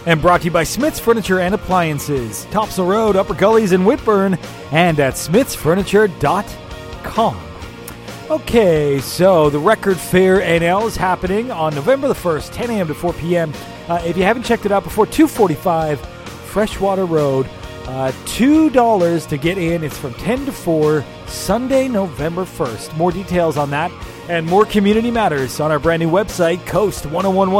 And brought to you by Smith's Furniture and Appliances, Topsail Road, Upper Gullies in Whitburn, and at smithsfurniture.com. Okay, so the Record Fair NL is happening on November the 1st, 10 a.m. to 4 p.m. If you haven't checked it out before, 245 Freshwater Road. $2 to get in. It's from 10 to 4, Sunday, November 1st. More details on that and more community matters on our brand new website, Coast1011.